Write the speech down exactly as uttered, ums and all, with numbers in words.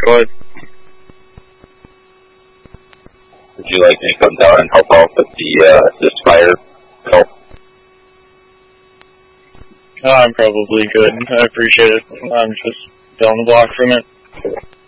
Go ahead. Would you like me to come down and help out with the uh, this fire help? Oh, I'm probably good. I appreciate it. I'm just down the block from it.